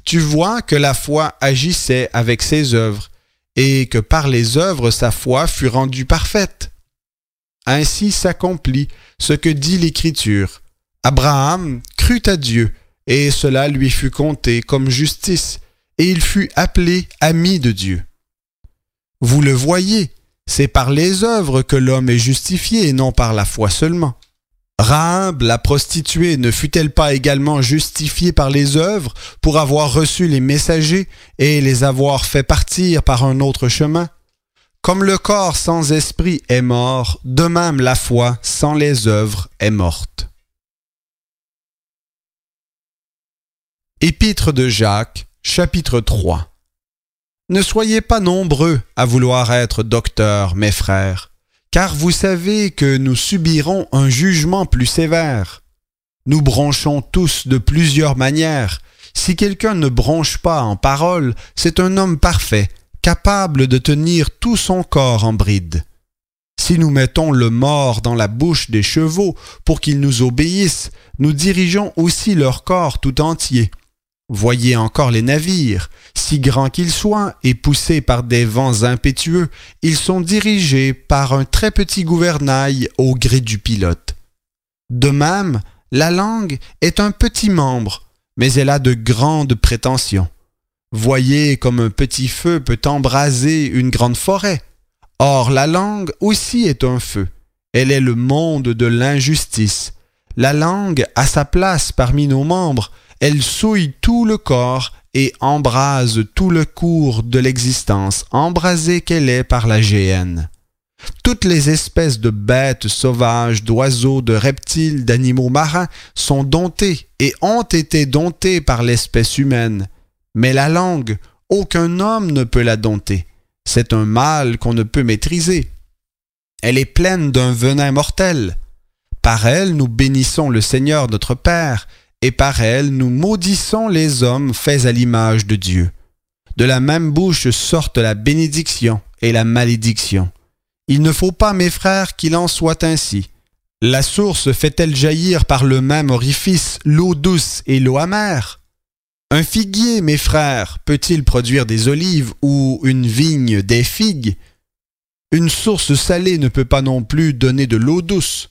tu vois que la foi agissait avec ses œuvres, et que par les œuvres sa foi fut rendue parfaite. Ainsi s'accomplit ce que dit l'Écriture. Abraham crut à Dieu, et cela lui fut compté comme justice, et il fut appelé ami de Dieu. Vous le voyez, c'est par les œuvres que l'homme est justifié et non par la foi seulement. Rahab, la prostituée, ne fut-elle pas également justifiée par les œuvres pour avoir reçu les messagers et les avoir fait partir par un autre chemin? Comme le corps sans esprit est mort, de même la foi sans les œuvres est morte. Épître de Jacques, chapitre 3. Ne soyez pas nombreux à vouloir être docteurs, mes frères, car vous savez que nous subirons un jugement plus sévère. Nous bronchons tous de plusieurs manières. Si quelqu'un ne bronche pas en parole, c'est un homme parfait, capable de tenir tout son corps en bride. Si nous mettons le mors dans la bouche des chevaux pour qu'ils nous obéissent, nous dirigeons aussi leur corps tout entier. Voyez encore les navires, si grands qu'ils soient et poussés par des vents impétueux, ils sont dirigés par un très petit gouvernail au gré du pilote. De même, la langue est un petit membre, mais elle a de grandes prétentions. Voyez comme un petit feu peut embraser une grande forêt. Or, la langue aussi est un feu. Elle est le monde de l'injustice. La langue a sa place parmi nos membres. Elle souille tout le corps et embrase tout le cours de l'existence, embrasée qu'elle est par la géhenne. Toutes les espèces de bêtes sauvages, d'oiseaux, de reptiles, d'animaux marins sont domptées et ont été domptées par l'espèce humaine. Mais la langue, aucun homme ne peut la dompter. C'est un mal qu'on ne peut maîtriser. Elle est pleine d'un venin mortel. Par elle, nous bénissons le Seigneur notre Père, et par elle, nous maudissons les hommes faits à l'image de Dieu. De la même bouche sortent la bénédiction et la malédiction. Il ne faut pas, mes frères, qu'il en soit ainsi. La source fait-elle jaillir par le même orifice l'eau douce et l'eau amère? Un figuier, mes frères, peut-il produire des olives ou une vigne des figues? Une source salée ne peut pas non plus donner de l'eau douce.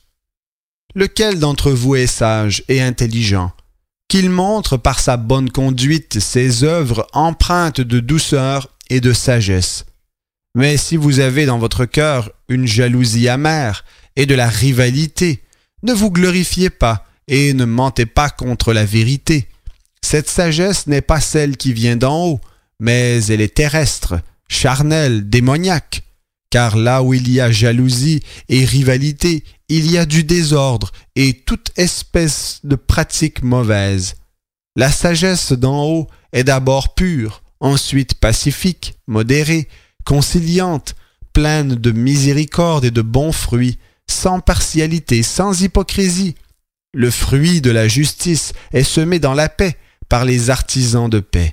Lequel d'entre vous est sage et intelligent? Qu'il montre par sa bonne conduite ses œuvres empreintes de douceur et de sagesse. Mais si vous avez dans votre cœur une jalousie amère et de la rivalité, ne vous glorifiez pas et ne mentez pas contre la vérité. Cette sagesse n'est pas celle qui vient d'en haut, mais elle est terrestre, charnelle, démoniaque. Car là où il y a jalousie et rivalité, il y a du désordre et toute espèce de pratique mauvaise. La sagesse d'en haut est d'abord pure, ensuite pacifique, modérée, conciliante, pleine de miséricorde et de bons fruits, sans partialité, sans hypocrisie. Le fruit de la justice est semé dans la paix par les artisans de paix.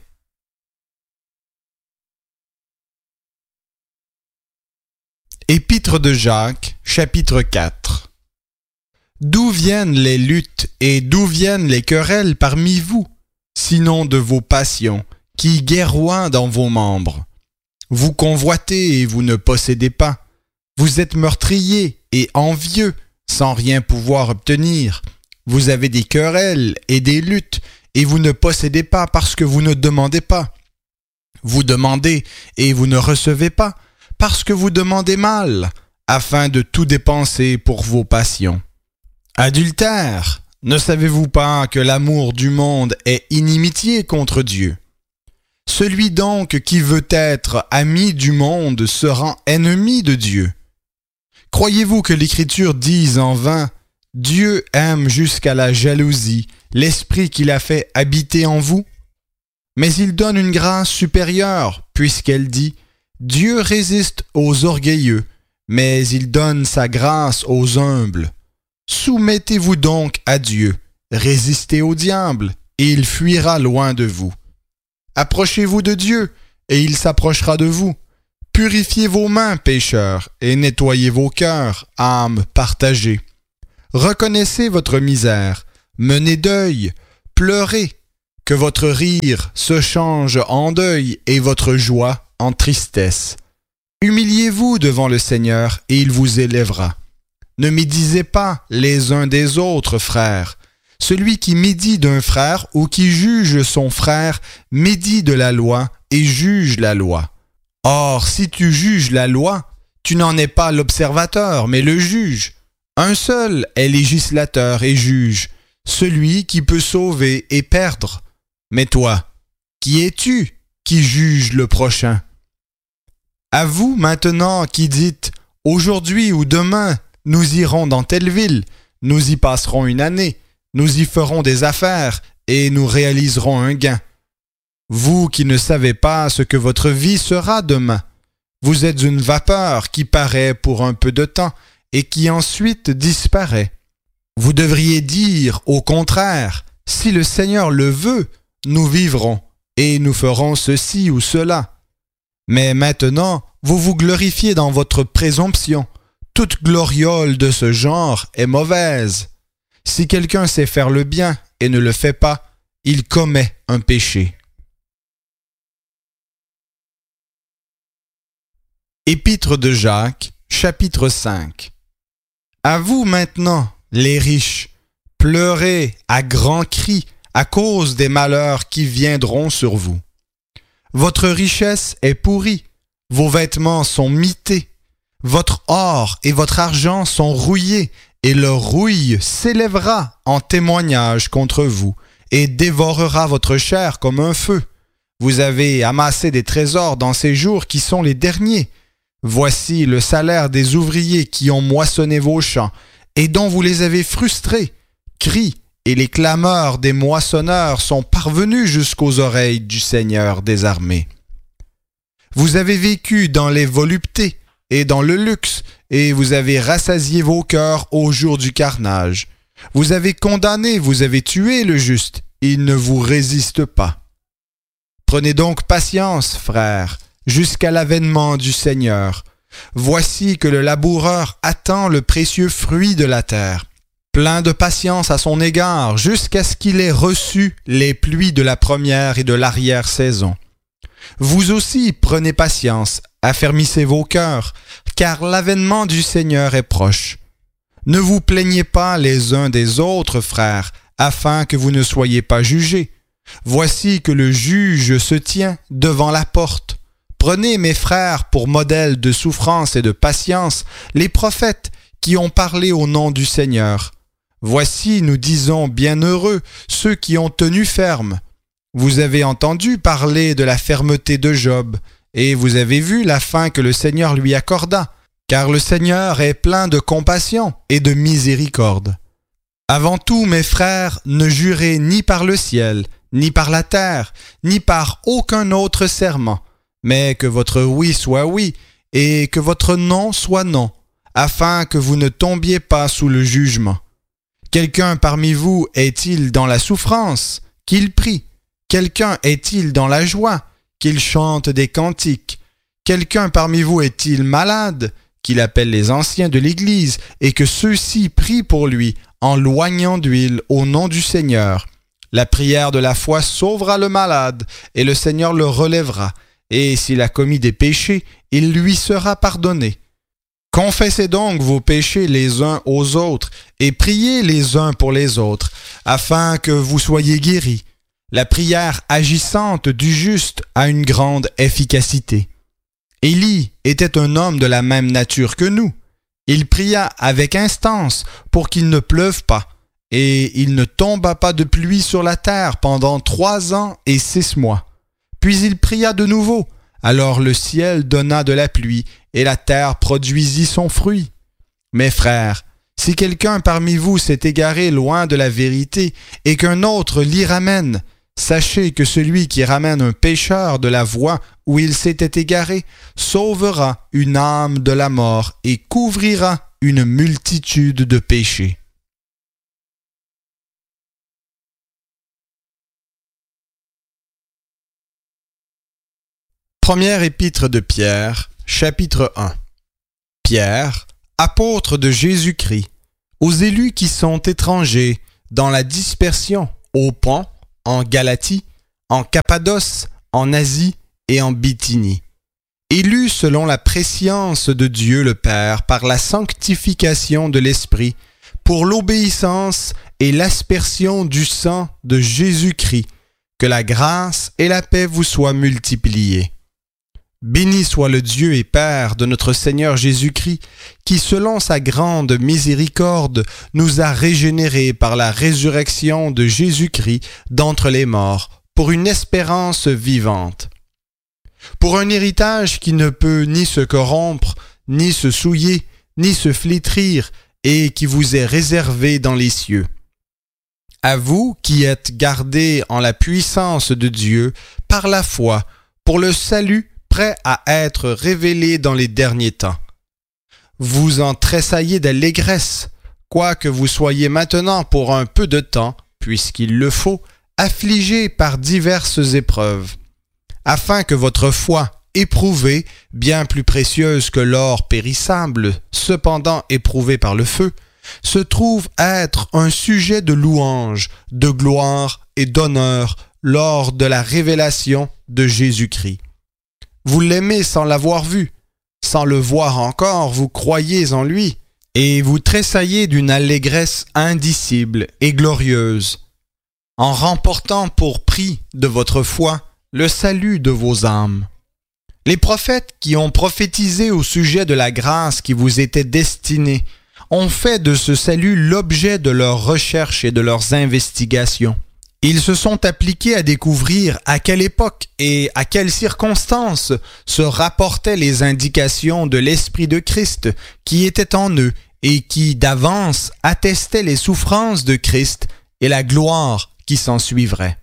Épître de Jacques, chapitre 4. D'où viennent les luttes et d'où viennent les querelles parmi vous, sinon de vos passions, qui guerroient dans vos membres? Vous convoitez et vous ne possédez pas. Vous êtes meurtriers et envieux, sans rien pouvoir obtenir. Vous avez des querelles et des luttes, et vous ne possédez pas parce que vous ne demandez pas. Vous demandez et vous ne recevez pas, parce que vous demandez mal, afin de tout dépenser pour vos passions. Adultères, ne savez-vous pas que l'amour du monde est inimitié contre Dieu? Celui donc qui veut être ami du monde se rend ennemi de Dieu. Croyez-vous que l'Écriture dise en vain « Dieu aime jusqu'à la jalousie l'esprit qu'il a fait habiter en vous » Mais il donne une grâce supérieure, puisqu'elle dit « Dieu résiste aux orgueilleux, mais il donne sa grâce aux humbles. Soumettez-vous donc à Dieu, résistez au diable, et il fuira loin de vous. Approchez-vous de Dieu, et il s'approchera de vous. Purifiez vos mains, pécheurs, et nettoyez vos cœurs, âmes partagées. Reconnaissez votre misère, menez deuil, pleurez, que votre rire se change en deuil et votre joie en tristesse. Humiliez-vous devant le Seigneur et il vous élèvera. Ne médisez pas les uns des autres, frères. Celui qui médit d'un frère ou qui juge son frère médit de la loi et juge la loi. Or, si tu juges la loi, tu n'en es pas l'observateur, mais le juge. Un seul est législateur et juge, celui qui peut sauver et perdre. Mais toi, qui es-tu qui juge le prochain? À vous maintenant qui dites « Aujourd'hui ou demain, nous irons dans telle ville, nous y passerons une année, nous y ferons des affaires et nous réaliserons un gain. » Vous qui ne savez pas ce que votre vie sera demain, vous êtes une vapeur qui paraît pour un peu de temps et qui ensuite disparaît. Vous devriez dire au contraire, « Si le Seigneur le veut, nous vivrons et nous ferons ceci ou cela. » Mais maintenant, vous vous glorifiez dans votre présomption. Toute gloriole de ce genre est mauvaise. Si quelqu'un sait faire le bien et ne le fait pas, il commet un péché. Épître de Jacques, chapitre 5. À vous maintenant, les riches, pleurez à grands cris à cause des malheurs qui viendront sur vous. Votre richesse est pourrie, vos vêtements sont mités, votre or et votre argent sont rouillés, et leur rouille s'élèvera en témoignage contre vous, et dévorera votre chair comme un feu. Vous avez amassé des trésors dans ces jours qui sont les derniers. Voici le salaire des ouvriers qui ont moissonné vos champs, et dont vous les avez frustrés. Cris et les clameurs des moissonneurs sont parvenus jusqu'aux oreilles du Seigneur des armées. Vous avez vécu dans les voluptés et dans le luxe, et vous avez rassasié vos cœurs au jour du carnage. Vous avez condamné, vous avez tué le juste, il ne vous résiste pas. Prenez donc patience, frères, jusqu'à l'avènement du Seigneur. Voici que le laboureur attend le précieux fruit de la terre, plein de patience à son égard, jusqu'à ce qu'il ait reçu les pluies de la première et de l'arrière-saison. Vous aussi prenez patience, affermissez vos cœurs, car l'avènement du Seigneur est proche. Ne vous plaignez pas les uns des autres, frères, afin que vous ne soyez pas jugés. Voici que le juge se tient devant la porte. Prenez, mes frères, pour modèle de souffrance et de patience, les prophètes qui ont parlé au nom du Seigneur. Voici, nous disons, bienheureux ceux qui ont tenu ferme. Vous avez entendu parler de la fermeté de Job, et vous avez vu la fin que le Seigneur lui accorda, car le Seigneur est plein de compassion et de miséricorde. Avant tout, mes frères, ne jurez ni par le ciel, ni par la terre, ni par aucun autre serment, mais que votre oui soit oui, et que votre non soit non, afin que vous ne tombiez pas sous le jugement. Quelqu'un parmi vous est-il dans la souffrance? Qu'il prie. Quelqu'un est-il dans la joie? Qu'il chante des cantiques. Quelqu'un parmi vous est-il malade? Qu'il appelle les anciens de l'Église et que ceux-ci prient pour lui en loignant d'huile au nom du Seigneur. La prière de la foi sauvera le malade et le Seigneur le relèvera. Et s'il a commis des péchés, il lui sera pardonné. Confessez donc vos péchés les uns aux autres et priez les uns pour les autres, afin que vous soyez guéris. La prière agissante du juste a une grande efficacité. Élie était un homme de la même nature que nous. Il pria avec instance pour qu'il ne pleuve pas, et il ne tomba pas de pluie sur la terre pendant 3 ans et 6 mois. Puis il pria de nouveau. Alors le ciel donna de la pluie, et la terre produisit son fruit. Mes frères, si quelqu'un parmi vous s'est égaré loin de la vérité, et qu'un autre l'y ramène, sachez que celui qui ramène un pécheur de la voie où il s'était égaré sauvera une âme de la mort et couvrira une multitude de péchés. Première épître de Pierre, chapitre 1. Pierre, apôtre de Jésus-Christ, aux élus qui sont étrangers dans la dispersion, au Pont, en Galatie, en Cappadoce, en Asie et en Bithynie. Élus selon la prescience de Dieu le Père par la sanctification de l'Esprit, pour l'obéissance et l'aspersion du sang de Jésus-Christ, que la grâce et la paix vous soient multipliées. Béni soit le Dieu et Père de notre Seigneur Jésus-Christ, qui selon sa grande miséricorde nous a régénérés par la résurrection de Jésus-Christ d'entre les morts, pour une espérance vivante. Pour un héritage qui ne peut ni se corrompre, ni se souiller, ni se flétrir, et qui vous est réservé dans les cieux. À vous qui êtes gardés en la puissance de Dieu par la foi, pour le salut prêt à être révélé dans les derniers temps. Vous en tressaillez d'allégresse, quoique vous soyez maintenant pour un peu de temps, puisqu'il le faut, affligés par diverses épreuves, afin que votre foi, éprouvée, bien plus précieuse que l'or périssable, cependant éprouvée par le feu, se trouve être un sujet de louange, de gloire et d'honneur lors de la révélation de Jésus-Christ. Vous l'aimez sans l'avoir vu, sans le voir encore, vous croyez en lui, et vous tressaillez d'une allégresse indicible et glorieuse, en remportant pour prix de votre foi le salut de vos âmes. Les prophètes qui ont prophétisé au sujet de la grâce qui vous était destinée ont fait de ce salut l'objet de leurs recherches et de leurs investigations. Ils se sont appliqués à découvrir à quelle époque et à quelles circonstances se rapportaient les indications de l'Esprit de Christ qui était en eux et qui, d'avance, attestait les souffrances de Christ et la gloire qui s'en suivrait.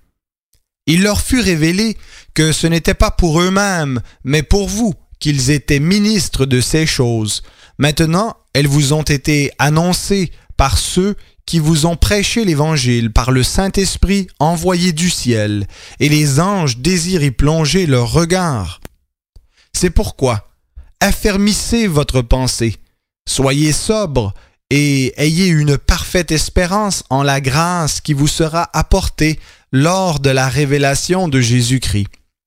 Il leur fut révélé que ce n'était pas pour eux-mêmes, mais pour vous qu'ils étaient ministres de ces choses. Maintenant, elles vous ont été annoncées par ceux qui vous ont prêché l'Évangile par le Saint-Esprit envoyé du ciel, et les anges désirent y plonger leur regard. C'est pourquoi, affermissez votre pensée, soyez sobre et ayez une parfaite espérance en la grâce qui vous sera apportée lors de la révélation de Jésus-Christ.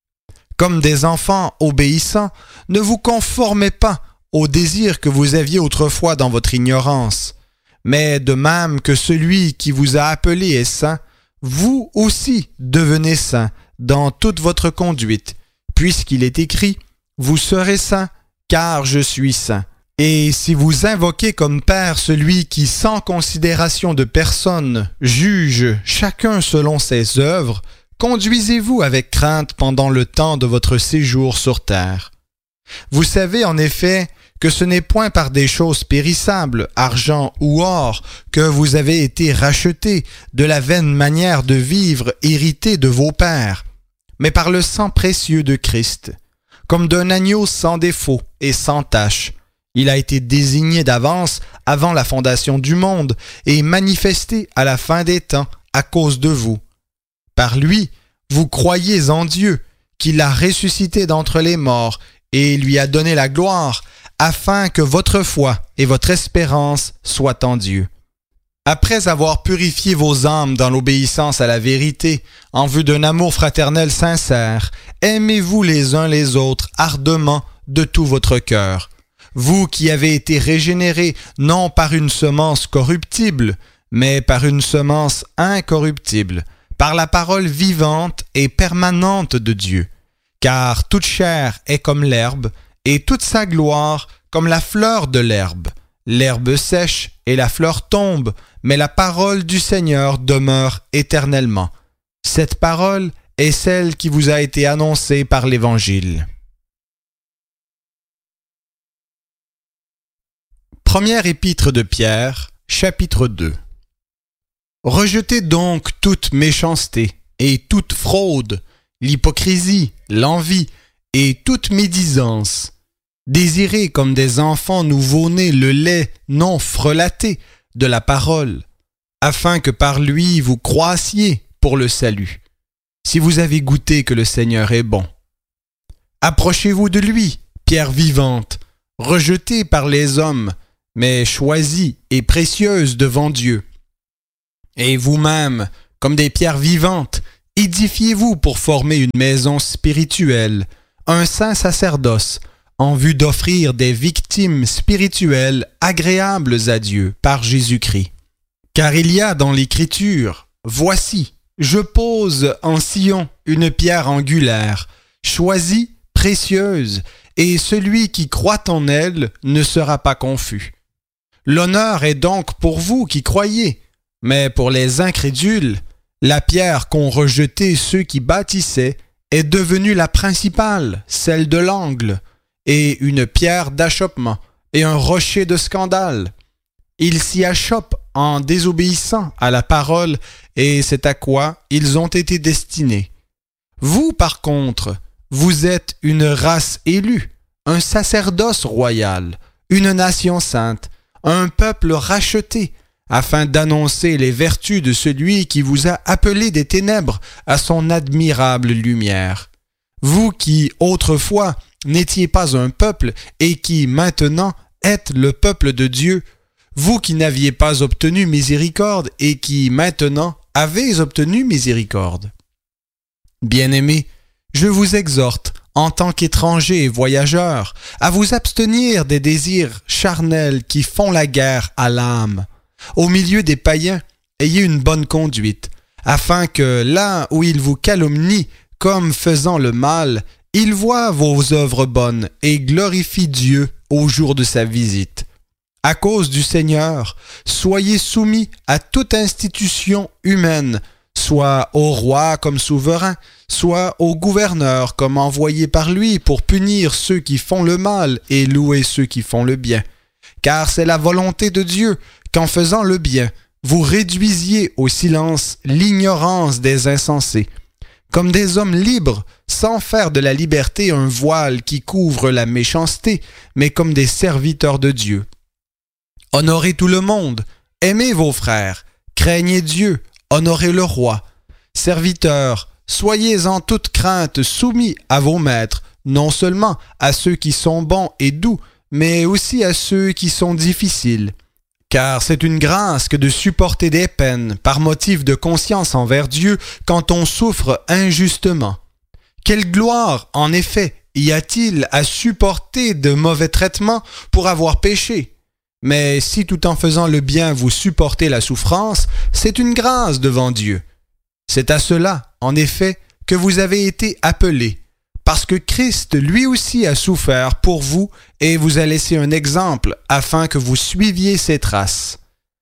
Comme des enfants obéissants, ne vous conformez pas aux désirs que vous aviez autrefois dans votre ignorance, mais de même que celui qui vous a appelé est saint, vous aussi devenez saints dans toute votre conduite, puisqu'il est écrit « Vous serez saints, car je suis saint ». Et si vous invoquez comme Père celui qui, sans considération de personne, juge chacun selon ses œuvres, conduisez-vous avec crainte pendant le temps de votre séjour sur terre. Vous savez en effet que ce n'est point par des choses périssables, argent ou or, que vous avez été rachetés de la vaine manière de vivre héritée de vos pères, mais par le sang précieux de Christ, comme d'un agneau sans défaut et sans tache. Il a été désigné d'avance avant la fondation du monde et manifesté à la fin des temps à cause de vous. Par lui, vous croyez en Dieu, qui l'a ressuscité d'entre les morts et lui a donné la gloire, afin que votre foi et votre espérance soient en Dieu. Après avoir purifié vos âmes dans l'obéissance à la vérité, en vue d'un amour fraternel sincère, aimez-vous les uns les autres ardemment de tout votre cœur. Vous qui avez été régénérés non par une semence corruptible, mais par une semence incorruptible, par la parole vivante et permanente de Dieu. Car toute chair est comme l'herbe, et toute sa gloire comme la fleur de l'herbe. L'herbe sèche et la fleur tombe, mais la parole du Seigneur demeure éternellement. Cette parole est celle qui vous a été annoncée par l'Évangile. Première épître de Pierre, chapitre 2. Rejetez donc toute méchanceté et toute fraude, l'hypocrisie, l'envie et toute médisance. Désirez comme des enfants nouveau-nés le lait non frelaté de la parole, afin que par lui vous croissiez pour le salut, si vous avez goûté que le Seigneur est bon. Approchez-vous de lui, pierre vivante, rejetée par les hommes, mais choisie et précieuse devant Dieu. Et vous-même, comme des pierres vivantes, Édifiez-vous pour former une maison spirituelle, un saint sacerdoce, en vue d'offrir des victimes spirituelles agréables à Dieu par Jésus-Christ. Car il y a dans l'Écriture, « Voici, je pose en Sion une pierre angulaire, choisie, précieuse, et celui qui croit en elle ne sera pas confus. » L'honneur est donc pour vous qui croyez, mais pour les incrédules, la pierre qu'ont rejetée ceux qui bâtissaient est devenue la principale, celle de l'angle, et une pierre d'achoppement, et un rocher de scandale. Ils s'y achoppent en désobéissant à la parole, et c'est à quoi ils ont été destinés. Vous, par contre, vous êtes une race élue, un sacerdoce royal, une nation sainte, un peuple racheté, afin d'annoncer les vertus de celui qui vous a appelé des ténèbres à son admirable lumière. Vous qui, autrefois, n'étiez pas un peuple et qui, maintenant, êtes le peuple de Dieu, vous qui n'aviez pas obtenu miséricorde et qui, maintenant, avez obtenu miséricorde. Bien-aimés, je vous exhorte, en tant qu'étrangers et voyageurs, à vous abstenir des désirs charnels qui font la guerre à l'âme. Au milieu des païens, ayez une bonne conduite, afin que là où ils vous calomnient comme faisant le mal, ils voient vos œuvres bonnes et glorifient Dieu au jour de sa visite. À cause du Seigneur, soyez soumis à toute institution humaine, soit au roi comme souverain, soit au gouverneur comme envoyé par lui pour punir ceux qui font le mal et louer ceux qui font le bien. Car c'est la volonté de Dieu qu'en faisant le bien, vous réduisiez au silence l'ignorance des insensés, comme des hommes libres, sans faire de la liberté un voile qui couvre la méchanceté, mais comme des serviteurs de Dieu. Honorez tout le monde, aimez vos frères, craignez Dieu, honorez le roi. Serviteurs, soyez en toute crainte soumis à vos maîtres, non seulement à ceux qui sont bons et doux, mais aussi à ceux qui sont difficiles. Car c'est une grâce que de supporter des peines par motif de conscience envers Dieu quand on souffre injustement. Quelle gloire, en effet, y a-t-il à supporter de mauvais traitements pour avoir péché? Mais si tout en faisant le bien vous supportez la souffrance, c'est une grâce devant Dieu. C'est à cela, en effet, que vous avez été appelés, parce que Christ lui aussi a souffert pour vous et vous a laissé un exemple afin que vous suiviez ses traces.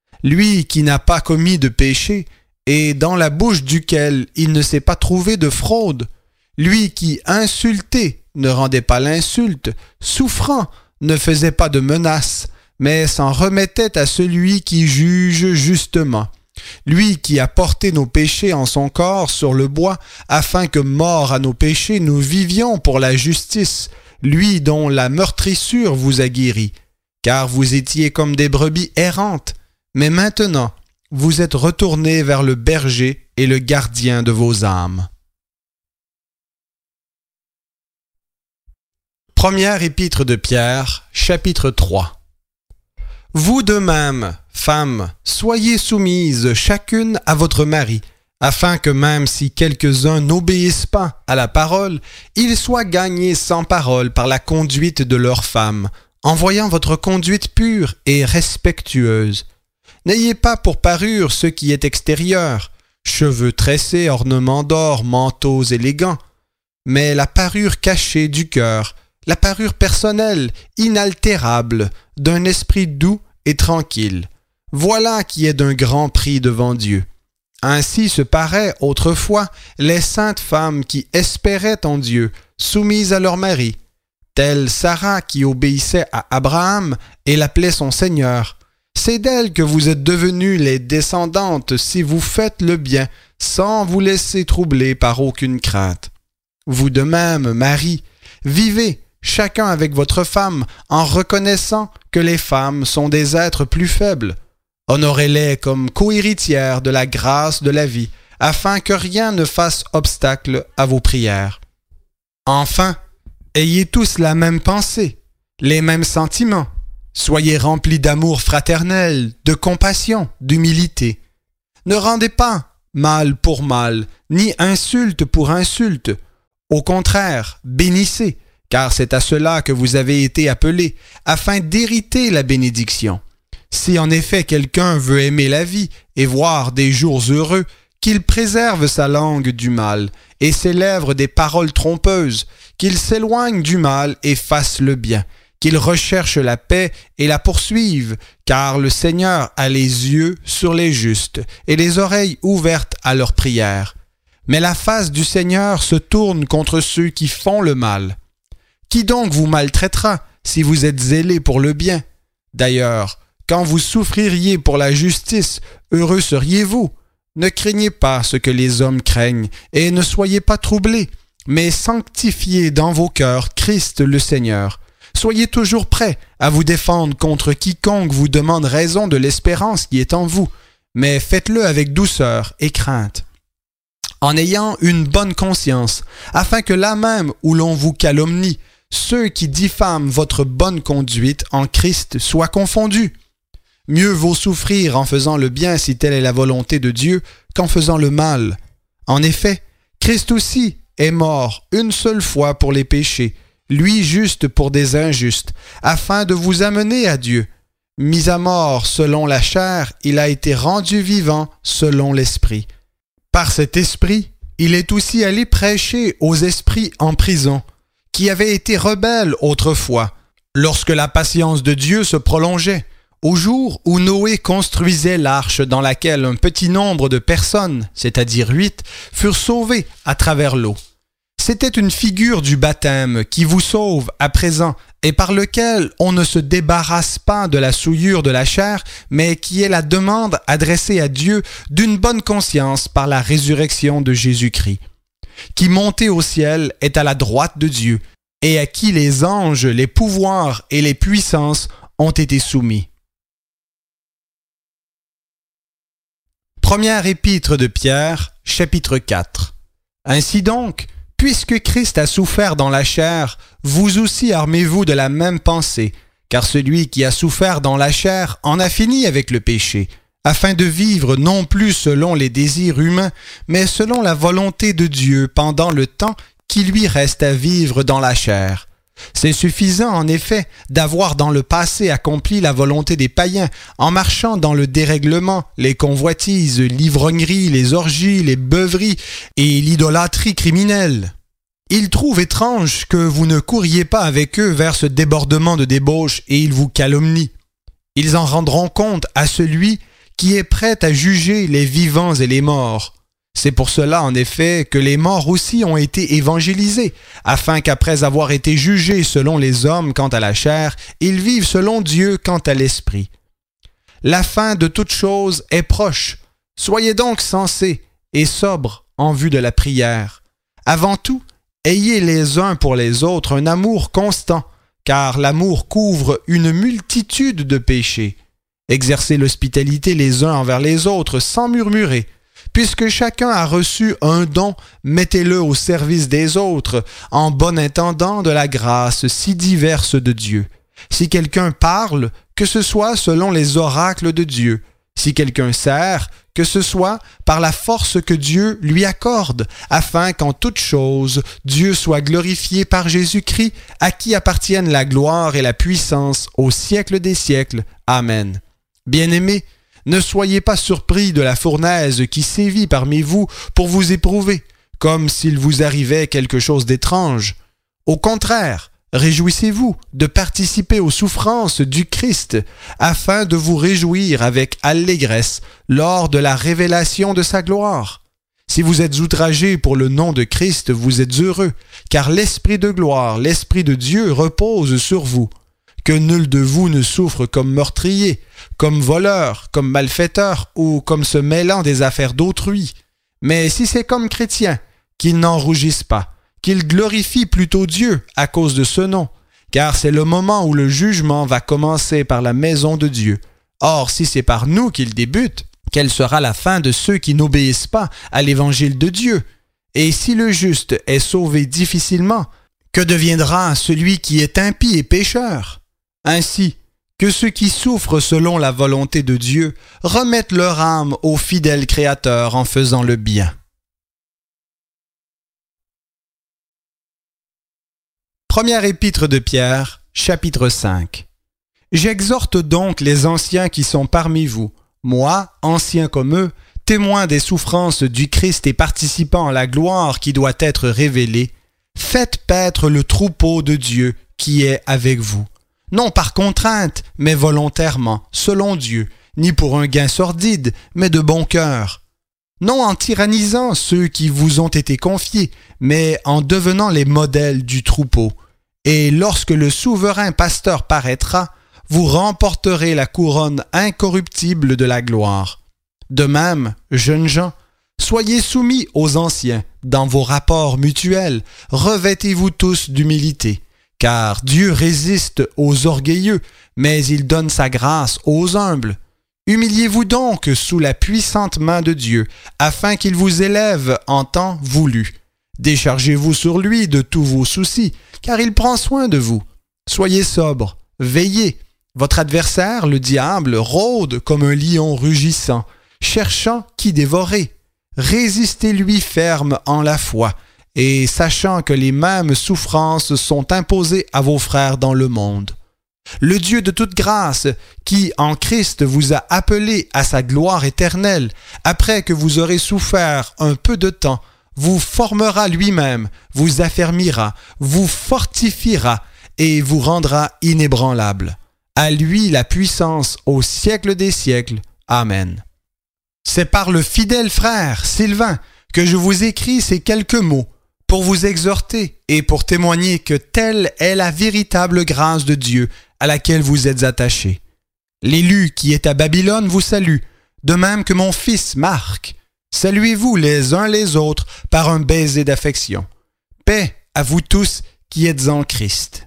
Lui qui n'a pas commis de péché et dans la bouche duquel il ne s'est pas trouvé de fraude, lui qui, insulté, ne rendait pas l'insulte, souffrant, ne faisait pas de menaces, mais s'en remettait à celui qui juge justement. Lui qui a porté nos péchés en son corps sur le bois, afin que, morts à nos péchés, nous vivions pour la justice, lui dont la meurtrissure vous a guéris, car vous étiez comme des brebis errantes, mais maintenant vous êtes retournés vers le berger et le gardien de vos âmes. Première épître de Pierre, chapitre 3. Vous de même, femmes, soyez soumises chacune à votre mari, afin que même si quelques-uns n'obéissent pas à la parole, ils soient gagnés sans parole par la conduite de leurs femmes, en voyant votre conduite pure et respectueuse. N'ayez pas pour parure ce qui est extérieur, cheveux tressés, ornements d'or, manteaux élégants, mais la parure cachée du cœur, la parure personnelle, inaltérable, d'un esprit doux et tranquille. Voilà qui est d'un grand prix devant Dieu. Ainsi se paraient autrefois les saintes femmes qui espéraient en Dieu, soumises à leur mari, telle Sarah qui obéissait à Abraham et l'appelait son Seigneur. C'est d'elle que vous êtes devenues les descendantes si vous faites le bien, sans vous laisser troubler par aucune crainte. Vous de même, Marie, vivez chacun avec votre femme, en reconnaissant que les femmes sont des êtres plus faibles. Honorez-les comme cohéritières de la grâce de la vie, afin que rien ne fasse obstacle à vos prières. Enfin, ayez tous la même pensée, les mêmes sentiments. Soyez remplis d'amour fraternel, de compassion, d'humilité. Ne rendez pas mal pour mal, ni insulte pour insulte. Au contraire, bénissez, car c'est à cela que vous avez été appelés, afin d'hériter la bénédiction. Si en effet quelqu'un veut aimer la vie et voir des jours heureux, qu'il préserve sa langue du mal et ses lèvres des paroles trompeuses, qu'il s'éloigne du mal et fasse le bien, qu'il recherche la paix et la poursuive, car le Seigneur a les yeux sur les justes et les oreilles ouvertes à leurs prières. Mais la face du Seigneur se tourne contre ceux qui font le mal. Qui donc vous maltraitera si vous êtes zélés pour le bien? D'ailleurs, quand vous souffririez pour la justice, heureux seriez-vous. Ne craignez pas ce que les hommes craignent, et ne soyez pas troublés, mais sanctifiez dans vos cœurs Christ le Seigneur. Soyez toujours prêts à vous défendre contre quiconque vous demande raison de l'espérance qui est en vous, mais faites-le avec douceur et crainte, en ayant une bonne conscience, afin que là même où l'on vous calomnie, ceux qui diffament votre bonne conduite en Christ soient confondus. Mieux vaut souffrir en faisant le bien si telle est la volonté de Dieu qu'en faisant le mal. En effet, Christ aussi est mort une seule fois pour les péchés, lui juste pour des injustes, afin de vous amener à Dieu. Mis à mort selon la chair, il a été rendu vivant selon l'esprit. Par cet esprit, il est aussi allé prêcher aux esprits en prison, qui avaient été rebelles autrefois, lorsque la patience de Dieu se prolongeait, au jour où Noé construisait l'arche dans laquelle un petit nombre de personnes, c'est-à-dire 8, furent sauvées à travers l'eau. C'était une figure du baptême qui vous sauve à présent et par lequel on ne se débarrasse pas de la souillure de la chair, mais qui est la demande adressée à Dieu d'une bonne conscience par la résurrection de Jésus-Christ, qui monté au ciel est à la droite de Dieu et à qui les anges, les pouvoirs et les puissances ont été soumis. Première épître de Pierre, chapitre 4. Ainsi donc, puisque Christ a souffert dans la chair, vous aussi armez-vous de la même pensée, car celui qui a souffert dans la chair en a fini avec le péché, afin de vivre non plus selon les désirs humains, mais selon la volonté de Dieu pendant le temps qui lui reste à vivre dans la chair. C'est suffisant, en effet, d'avoir dans le passé accompli la volonté des païens, en marchant dans le dérèglement, les convoitises, l'ivrognerie, les orgies, les beuveries et l'idolâtrie criminelle. Ils trouvent étrange que vous ne couriez pas avec eux vers ce débordement de débauche et ils vous calomnient. Ils en rendront compte à celui qui est prêt à juger les vivants et les morts. C'est pour cela, en effet, que les morts aussi ont été évangélisés, afin qu'après avoir été jugés selon les hommes quant à la chair, ils vivent selon Dieu quant à l'esprit. La fin de toute chose est proche. Soyez donc sensés et sobres en vue de la prière. Avant tout, ayez les uns pour les autres un amour constant, car l'amour couvre une multitude de péchés. Exercez l'hospitalité les uns envers les autres sans murmurer. Puisque chacun a reçu un don, mettez-le au service des autres, en bon intendant de la grâce si diverse de Dieu. Si quelqu'un parle, que ce soit selon les oracles de Dieu. Si quelqu'un sert, que ce soit par la force que Dieu lui accorde, afin qu'en toute chose, Dieu soit glorifié par Jésus-Christ, à qui appartiennent la gloire et la puissance au siècle des siècles. Amen. Bien-aimés, ne soyez pas surpris de la fournaise qui sévit parmi vous pour vous éprouver, comme s'il vous arrivait quelque chose d'étrange. Au contraire, réjouissez-vous de participer aux souffrances du Christ, afin de vous réjouir avec allégresse lors de la révélation de sa gloire. Si vous êtes outragés pour le nom de Christ, vous êtes heureux, car l'Esprit de gloire, l'Esprit de Dieu repose sur vous. Que nul de vous ne souffre comme meurtrier, comme voleur, comme malfaiteur ou comme se mêlant des affaires d'autrui. Mais si c'est comme chrétien, qu'il n'en rougisse pas, qu'il glorifie plutôt Dieu à cause de ce nom, car c'est le moment où le jugement va commencer par la maison de Dieu. Or, si c'est par nous qu'il débute, quelle sera la fin de ceux qui n'obéissent pas à l'évangile de Dieu? Et si le juste est sauvé difficilement, que deviendra celui qui est impie et pécheur? Ainsi, que ceux qui souffrent selon la volonté de Dieu remettent leur âme au fidèle Créateur en faisant le bien. Première épître de Pierre, chapitre 5. J'exhorte donc les anciens qui sont parmi vous, moi, ancien comme eux, témoin des souffrances du Christ et participant à la gloire qui doit être révélée, faites paître le troupeau de Dieu qui est avec vous, non par contrainte, mais volontairement, selon Dieu, ni pour un gain sordide, mais de bon cœur. Non en tyrannisant ceux qui vous ont été confiés, mais en devenant les modèles du troupeau. Et lorsque le souverain pasteur paraîtra, vous remporterez la couronne incorruptible de la gloire. De même, jeunes gens, soyez soumis aux anciens dans vos rapports mutuels, revêtez-vous tous d'humilité, car Dieu résiste aux orgueilleux, mais il donne sa grâce aux humbles. Humiliez-vous donc sous la puissante main de Dieu, afin qu'il vous élève en temps voulu. Déchargez-vous sur lui de tous vos soucis, car il prend soin de vous. Soyez sobres, veillez. Votre adversaire, le diable, rôde comme un lion rugissant, cherchant qui dévorer. Résistez-lui ferme en la foi, et sachant que les mêmes souffrances sont imposées à vos frères dans le monde. Le Dieu de toute grâce, qui en Christ vous a appelés à sa gloire éternelle, après que vous aurez souffert un peu de temps, vous formera lui-même, vous affermira, vous fortifiera et vous rendra inébranlable. À lui la puissance au siècle des siècles. Amen. C'est par le fidèle frère Sylvain que je vous écris ces quelques mots pour vous exhorter et pour témoigner que telle est la véritable grâce de Dieu à laquelle vous êtes attachés. L'élu qui est à Babylone vous salue, de même que mon fils Marc. Saluez-vous les uns les autres par un baiser d'affection. Paix à vous tous qui êtes en Christ.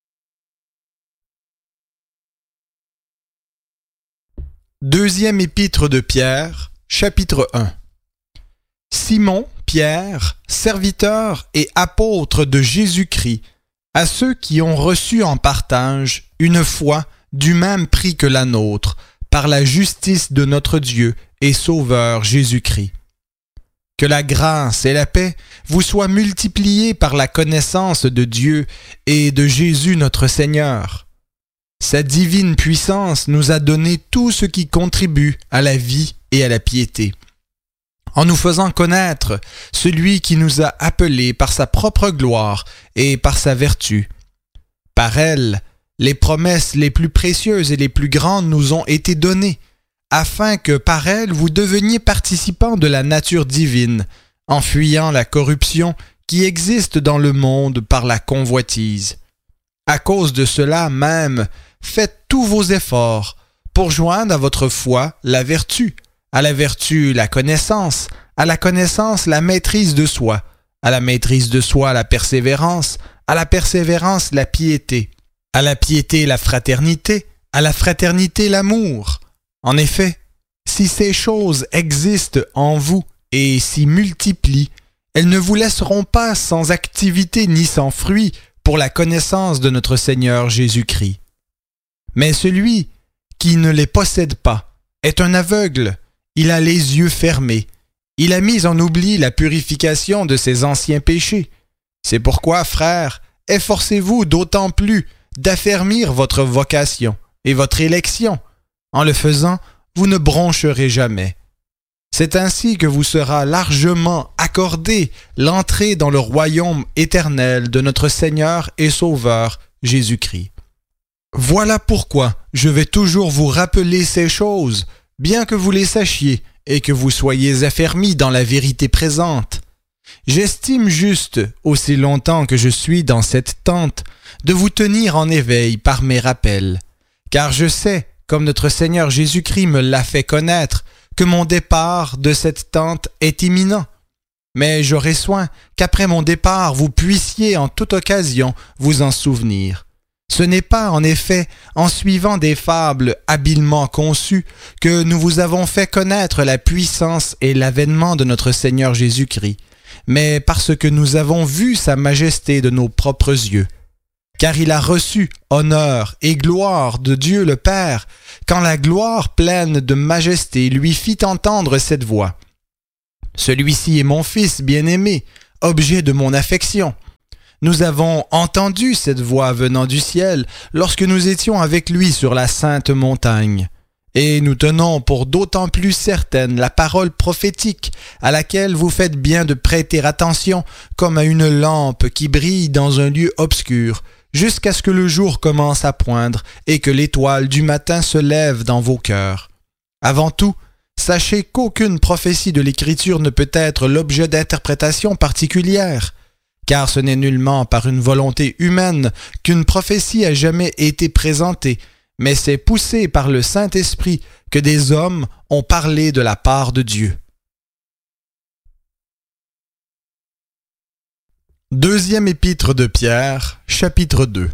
Deuxième épître de Pierre, chapitre 1. Simon, Pierre, serviteur et apôtre de Jésus-Christ, à ceux qui ont reçu en partage une foi du même prix que la nôtre, par la justice de notre Dieu et Sauveur Jésus-Christ. Que la grâce et la paix vous soient multipliées par la connaissance de Dieu et de Jésus notre Seigneur. Sa divine puissance nous a donné tout ce qui contribue à la vie et à la piété, en nous faisant connaître celui qui nous a appelés par sa propre gloire et par sa vertu. Par elle, les promesses les plus précieuses et les plus grandes nous ont été données, afin que par elle vous deveniez participants de la nature divine, en fuyant la corruption qui existe dans le monde par la convoitise. À cause de cela même, faites tous vos efforts pour joindre à votre foi la vertu, à la vertu la connaissance, à la connaissance la maîtrise de soi, à la maîtrise de soi la persévérance, à la persévérance la piété, à la piété la fraternité, à la fraternité l'amour. En effet, si ces choses existent en vous et s'y multiplient, elles ne vous laisseront pas sans activité ni sans fruit pour la connaissance de notre Seigneur Jésus-Christ. Mais celui qui ne les possède pas est un aveugle, il a les yeux fermés, il a mis en oubli la purification de ses anciens péchés. C'est pourquoi, frères, efforcez-vous d'autant plus d'affermir votre vocation et votre élection. En le faisant, vous ne broncherez jamais. C'est ainsi que vous sera largement accordée l'entrée dans le royaume éternel de notre Seigneur et Sauveur Jésus-Christ. Voilà pourquoi je vais toujours vous rappeler ces choses, bien que vous les sachiez et que vous soyez affermis dans la vérité présente. J'estime juste, aussi longtemps que je suis dans cette tente, de vous tenir en éveil par mes rappels, car je sais, comme notre Seigneur Jésus-Christ me l'a fait connaître, que mon départ de cette tente est imminent. Mais j'aurai soin qu'après mon départ, vous puissiez en toute occasion vous en souvenir. Ce n'est pas, en effet, en suivant des fables habilement conçues que nous vous avons fait connaître la puissance et l'avènement de notre Seigneur Jésus-Christ, mais parce que nous avons vu sa majesté de nos propres yeux. car il a reçu honneur et gloire de Dieu le Père, quand la gloire pleine de majesté lui fit entendre cette voix. Celui-ci est mon Fils bien-aimé, objet de mon affection. Nous avons entendu cette voix venant du ciel lorsque nous étions avec lui sur la sainte montagne. Et nous tenons pour d'autant plus certaine la parole prophétique à laquelle vous faites bien de prêter attention comme à une lampe qui brille dans un lieu obscur, jusqu'à ce que le jour commence à poindre et que l'étoile du matin se lève dans vos cœurs. Avant tout, sachez qu'aucune prophétie de l'Écriture ne peut être l'objet d'interprétation particulière, car ce n'est nullement par une volonté humaine qu'une prophétie a jamais été présentée, mais c'est poussé par le Saint-Esprit que des hommes ont parlé de la part de Dieu. Deuxième épître de Pierre, chapitre 2.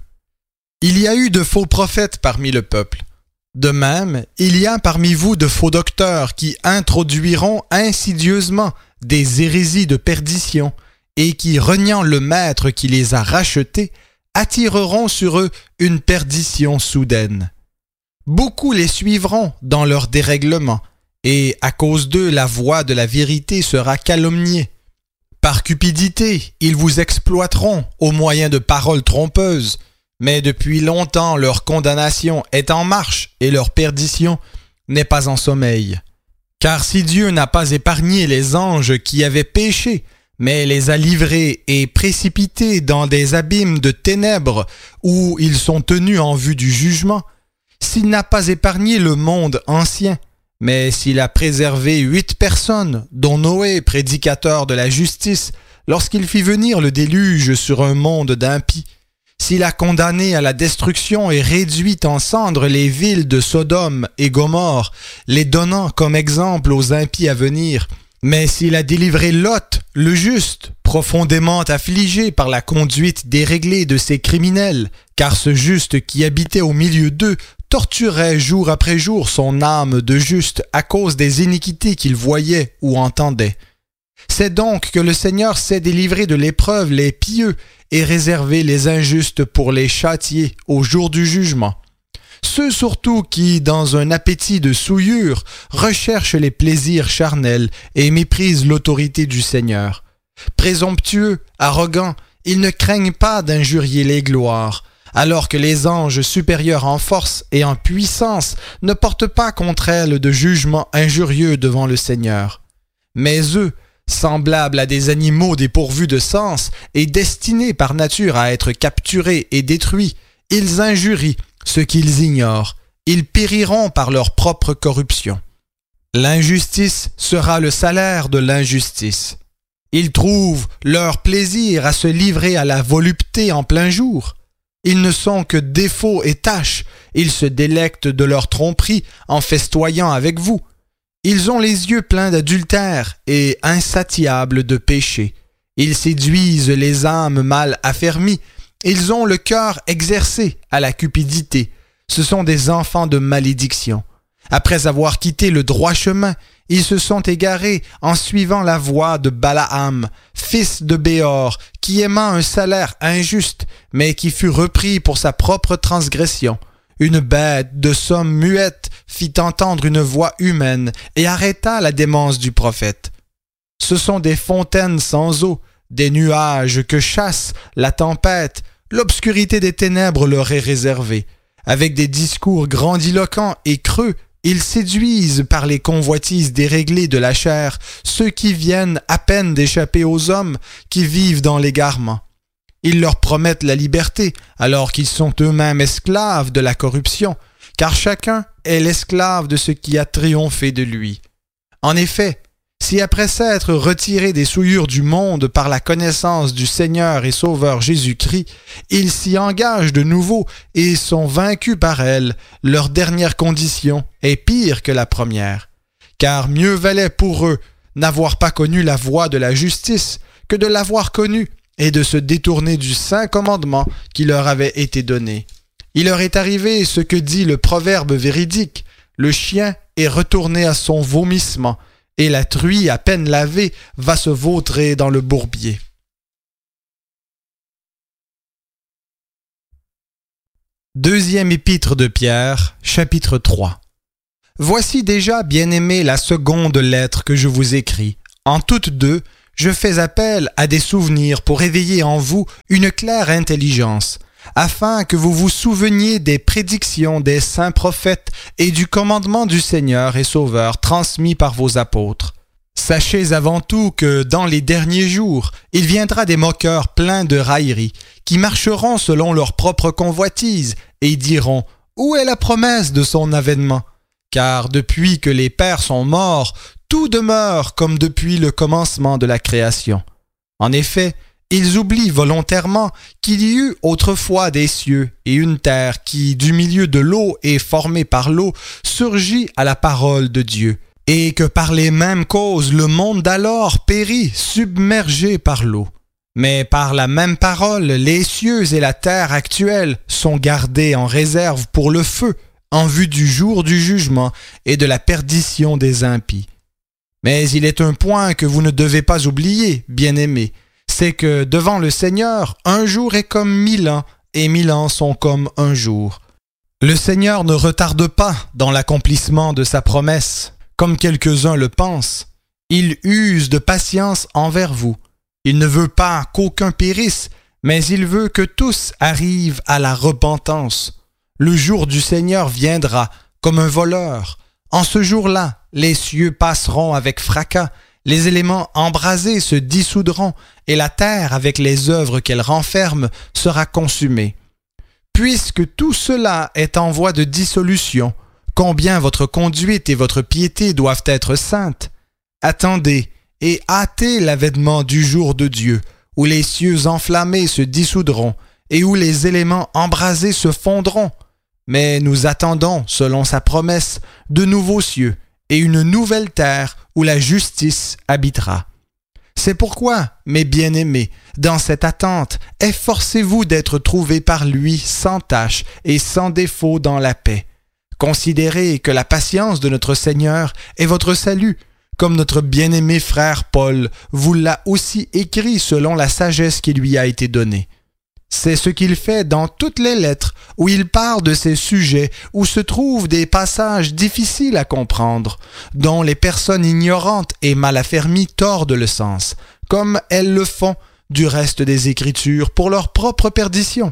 Il y a eu de faux prophètes parmi le peuple. De même, il y a parmi vous de faux docteurs qui introduiront insidieusement des hérésies de perdition et qui, reniant le Maître qui les a rachetés, attireront sur eux une perdition soudaine. Beaucoup les suivront dans leur dérèglement, et à cause d'eux la voie de la vérité sera calomniée. Par cupidité, ils vous exploiteront au moyen de paroles trompeuses, mais depuis longtemps leur condamnation est en marche et leur perdition n'est pas en sommeil. Car si Dieu n'a pas épargné les anges qui avaient péché, mais les a livrés et précipités dans des abîmes de ténèbres où ils sont tenus en vue du jugement, s'il n'a pas épargné le monde ancien, mais s'il a préservé 8 personnes, dont Noé, prédicateur de la justice, lorsqu'il fit venir le déluge sur un monde d'impies, s'il a condamné à la destruction et réduit en cendres les villes de Sodome et Gomorrhe, les donnant comme exemple aux impies à venir, mais s'il a délivré Lot, le juste, profondément affligé par la conduite déréglée de ces criminels, car ce juste qui habitait au milieu d'eux torturait jour après jour son âme de juste à cause des iniquités qu'il voyait ou entendait. C'est donc que le Seigneur sait délivrer de l'épreuve les pieux et réserver les injustes pour les châtier au jour du jugement. Ceux surtout qui, dans un appétit de souillure, recherchent les plaisirs charnels et méprisent l'autorité du Seigneur. Présomptueux, arrogants, ils ne craignent pas d'injurier les gloires, alors que les anges supérieurs en force et en puissance ne portent pas contre elles de jugement injurieux devant le Seigneur. Mais eux, semblables à des animaux dépourvus de sens et destinés par nature à être capturés et détruits, ils injurient ceux qu'ils ignorent, ils périront par leur propre corruption. L'injustice sera le salaire de l'injustice. Ils trouvent leur plaisir à se livrer à la volupté en plein jour. Ils ne sont que défauts et taches, ils se délectent de leur tromperie en festoyant avec vous. Ils ont les yeux pleins d'adultère et insatiables de péché. Ils séduisent les âmes mal affermies. Ils ont le cœur exercé à la cupidité. Ce sont des enfants de malédiction. Après avoir quitté le droit chemin, ils se sont égarés en suivant la voie de Balaam, fils de Béor, qui aima un salaire injuste, mais qui fut repris pour sa propre transgression. Une bête de somme muette fit entendre une voix humaine et arrêta la démence du prophète. Ce sont des fontaines sans eau, des nuages que chasse la tempête, l'obscurité des ténèbres leur est réservée. Avec des discours grandiloquents et creux, ils séduisent par les convoitises déréglées de la chair ceux qui viennent à peine d'échapper aux hommes qui vivent dans l'égarement. Ils leur promettent la liberté alors qu'ils sont eux-mêmes esclaves de la corruption, car chacun est l'esclave de ce qui a triomphé de lui. En effet, si après s'être retirés des souillures du monde par la connaissance du Seigneur et Sauveur Jésus-Christ, ils s'y engagent de nouveau et sont vaincus par elles, leur dernière condition est pire que la première. Car mieux valait pour eux n'avoir pas connu la voie de la justice que de l'avoir connue et de se détourner du saint commandement qui leur avait été donné. Il leur est arrivé ce que dit le proverbe véridique, le chien est retourné à son vomissement, et la truie à peine lavée va se vautrer dans le bourbier. Deuxième épître de Pierre, chapitre 3. Voici déjà, bien-aimés, la seconde lettre que je vous écris. En toutes deux, je fais appel à des souvenirs pour éveiller en vous une claire intelligence, afin que vous vous souveniez des prédictions des saints prophètes et du commandement du Seigneur et Sauveur transmis par vos apôtres. Sachez avant tout que dans les derniers jours, il viendra des moqueurs pleins de railleries, qui marcheront selon leur propre convoitise et diront « Où est la promesse de son avènement ?» Car depuis que les pères sont morts, tout demeure comme depuis le commencement de la création. En effet, ils oublient volontairement qu'il y eut autrefois des cieux et une terre qui, du milieu de l'eau et formée par l'eau, surgit à la parole de Dieu, et que par les mêmes causes le monde d'alors périt, submergé par l'eau. Mais par la même parole, les cieux et la terre actuelle sont gardés en réserve pour le feu, en vue du jour du jugement et de la perdition des impies. Mais il est un point que vous ne devez pas oublier, bien-aimés, c'est que devant le Seigneur, un jour est comme 1000 ans, et 1000 ans sont comme un jour. Le Seigneur ne retarde pas dans l'accomplissement de sa promesse, comme quelques-uns le pensent. Il use de patience envers vous. Il ne veut pas qu'aucun périsse, mais il veut que tous arrivent à la repentance. Le jour du Seigneur viendra comme un voleur. En ce jour-là, les cieux passeront avec fracas, les éléments embrasés se dissoudront, et la terre, avec les œuvres qu'elle renferme, sera consumée. Puisque tout cela est en voie de dissolution, combien votre conduite et votre piété doivent être saintes. Attendez et hâtez l'avènement du jour de Dieu, où les cieux enflammés se dissoudront, et où les éléments embrasés se fondront. Mais nous attendons, selon sa promesse, de nouveaux cieux et une nouvelle terre où la justice habitera. C'est pourquoi, mes bien-aimés, dans cette attente, efforcez-vous d'être trouvés par lui sans tache et sans défaut dans la paix. Considérez que la patience de notre Seigneur est votre salut, comme notre bien-aimé frère Paul vous l'a aussi écrit selon la sagesse qui lui a été donnée. C'est ce qu'il fait dans toutes les lettres où il parle de ces sujets où se trouvent des passages difficiles à comprendre, dont les personnes ignorantes et mal affermies tordent le sens, comme elles le font du reste des Écritures pour leur propre perdition.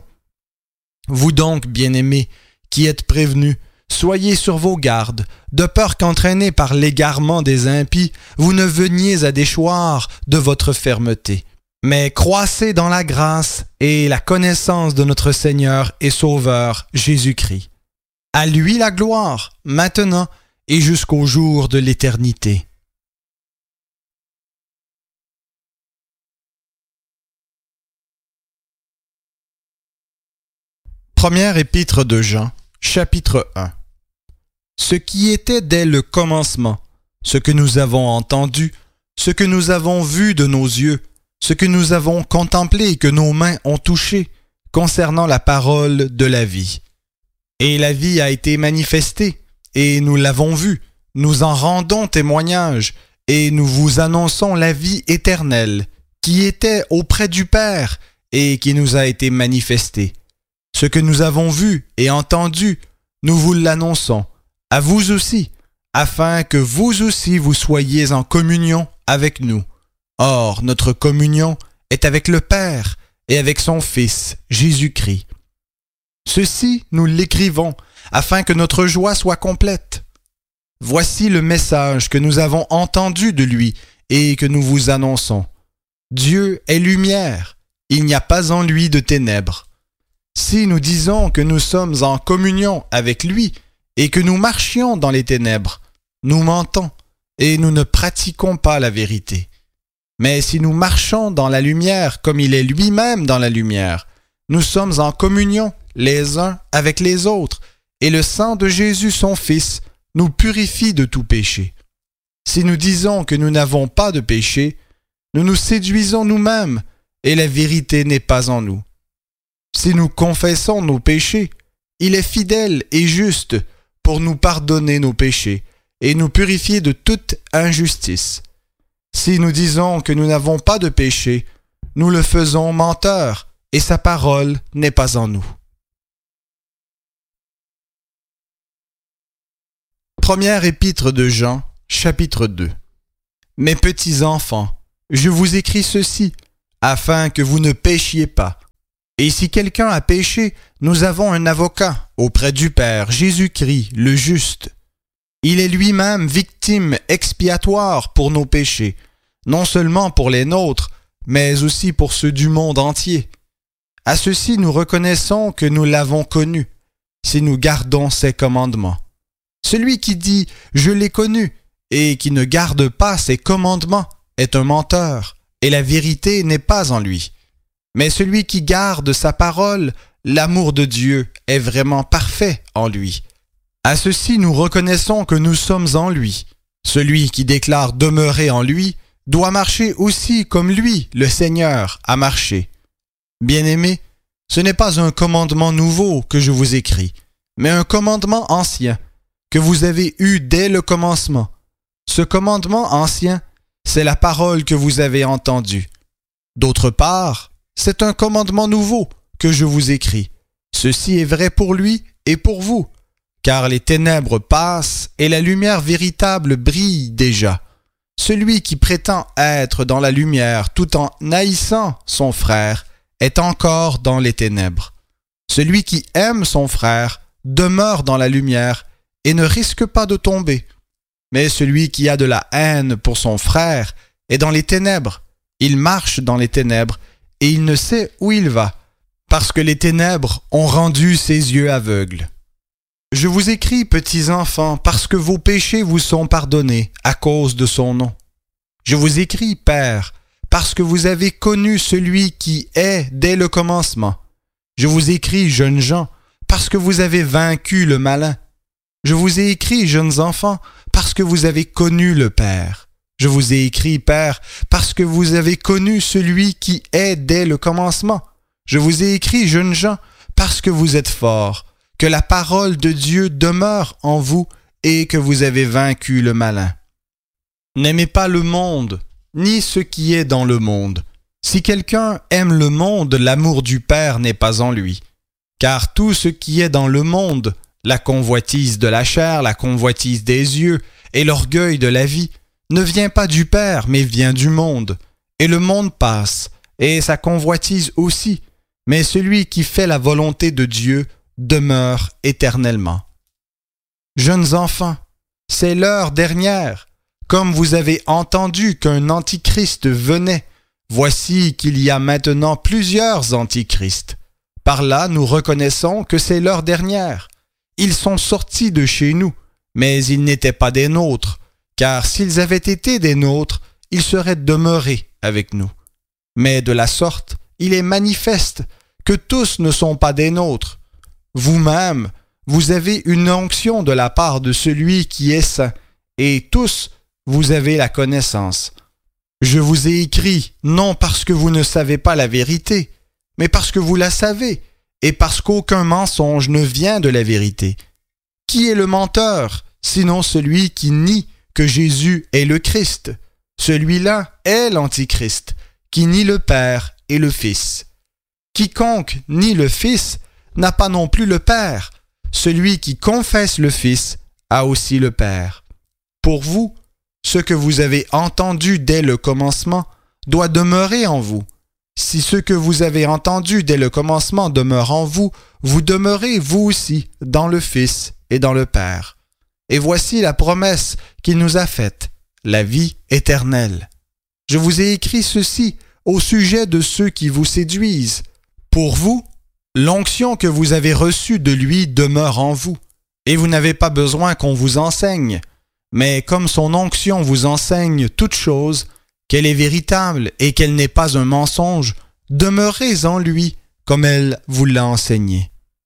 Vous donc, bien-aimés, qui êtes prévenus, soyez sur vos gardes, de peur qu'entraînés par l'égarement des impies, vous ne veniez à déchoir de votre fermeté. Mais croissez dans la grâce et la connaissance de notre Seigneur et Sauveur Jésus-Christ. À lui la gloire, maintenant et jusqu'au jour de l'éternité. Première épître de Jean, chapitre 1. Ce qui était dès le commencement, ce que nous avons entendu, ce que nous avons vu de nos yeux, ce que nous avons contemplé et que nos mains ont touché, concernant la parole de la vie. Et la vie a été manifestée, et nous l'avons vue, nous en rendons témoignage, et nous vous annonçons la vie éternelle, qui était auprès du Père, et qui nous a été manifestée. Ce que nous avons vu et entendu, nous vous l'annonçons, à vous aussi, afin que vous aussi vous soyez en communion avec nous. Or, notre communion est avec le Père et avec son Fils, Jésus-Christ. Ceci, nous l'écrivons, afin que notre joie soit complète. Voici le message que nous avons entendu de lui et que nous vous annonçons. Dieu est lumière, il n'y a pas en lui de ténèbres. Si nous disons que nous sommes en communion avec lui et que nous marchions dans les ténèbres, nous mentons et nous ne pratiquons pas la vérité. Mais si nous marchons dans la lumière comme il est lui-même dans la lumière, nous sommes en communion les uns avec les autres, et le sang de Jésus son Fils nous purifie de tout péché. Si nous disons que nous n'avons pas de péché, nous nous séduisons nous-mêmes, et la vérité n'est pas en nous. Si nous confessons nos péchés, il est fidèle et juste pour nous pardonner nos péchés et nous purifier de toute injustice. Si nous disons que nous n'avons pas de péché, nous le faisons menteur, et sa parole n'est pas en nous. Première épître de Jean, chapitre 2. Mes petits enfants, je vous écris ceci, afin que vous ne péchiez pas. Et si quelqu'un a péché, nous avons un avocat auprès du Père, Jésus-Christ, le juste. Il est lui-même victime expiatoire pour nos péchés, non seulement pour les nôtres, mais aussi pour ceux du monde entier. À ceci nous reconnaissons que nous l'avons connu, si nous gardons ses commandements. Celui qui dit « Je l'ai connu » et qui ne garde pas ses commandements est un menteur, et la vérité n'est pas en lui. Mais celui qui garde sa parole, l'amour de Dieu est vraiment parfait en lui. À ceci nous reconnaissons que nous sommes en lui. Celui qui déclare demeurer en lui doit marcher aussi comme lui, le Seigneur, a marché. Bien-aimés, ce n'est pas un commandement nouveau que je vous écris, mais un commandement ancien, que vous avez eu dès le commencement. Ce commandement ancien, c'est la parole que vous avez entendue. D'autre part, c'est un commandement nouveau que je vous écris. Ceci est vrai pour lui et pour vous, car les ténèbres passent et la lumière véritable brille déjà. Celui qui prétend être dans la lumière tout en haïssant son frère est encore dans les ténèbres. Celui qui aime son frère demeure dans la lumière et ne risque pas de tomber. Mais celui qui a de la haine pour son frère est dans les ténèbres. Il marche dans les ténèbres et il ne sait où il va, parce que les ténèbres ont rendu ses yeux aveugles. Je vous écris, petits enfants, parce que vos péchés vous sont pardonnés à cause de son nom. Je vous écris, Père, parce que vous avez connu celui qui est dès le commencement. Je vous écris, jeunes gens, parce que vous avez vaincu le malin. Je vous ai écrit, jeunes enfants, parce que vous avez connu le Père. Je vous ai écrit, Père, parce que vous avez connu celui qui est dès le commencement. Je vous ai écrit, jeunes gens, parce que vous êtes forts, que la parole de Dieu demeure en vous et que vous avez vaincu le malin. N'aimez pas le monde, ni ce qui est dans le monde. Si quelqu'un aime le monde, l'amour du Père n'est pas en lui. Car tout ce qui est dans le monde, la convoitise de la chair, la convoitise des yeux et l'orgueil de la vie, ne vient pas du Père, mais vient du monde. Et le monde passe, et sa convoitise aussi, mais celui qui fait la volonté de Dieu demeure éternellement. Jeunes enfants, c'est l'heure dernière. Comme vous avez entendu qu'un antichrist venait, voici qu'il y a maintenant plusieurs antichrists. Par là, nous reconnaissons que c'est l'heure dernière. Ils sont sortis de chez nous, mais ils n'étaient pas des nôtres, car s'ils avaient été des nôtres, ils seraient demeurés avec nous. Mais de la sorte, il est manifeste que tous ne sont pas des nôtres. Vous-même, vous avez une onction de la part de celui qui est saint, et tous, vous avez la connaissance. Je vous ai écrit, non parce que vous ne savez pas la vérité, mais parce que vous la savez, et parce qu'aucun mensonge ne vient de la vérité. Qui est le menteur, sinon celui qui nie que Jésus est le Christ? Celui-là est l'Antichrist, qui nie le Père et le Fils. Quiconque nie le Fils n'a pas non plus le Père. Celui qui confesse le Fils a aussi le Père. Pour vous, ce que vous avez entendu dès le commencement doit demeurer en vous. Si ce que vous avez entendu dès le commencement demeure en vous, vous demeurez vous aussi dans le Fils et dans le Père. Et voici la promesse qu'il nous a faite, la vie éternelle. Je vous ai écrit ceci au sujet de ceux qui vous séduisent. Pour vous, l'onction que vous avez reçue de lui demeure en vous, et vous n'avez pas besoin qu'on vous enseigne. Mais comme son onction vous enseigne toute chose, qu'elle est véritable et qu'elle n'est pas un mensonge, demeurez en lui comme elle vous l'a enseigné.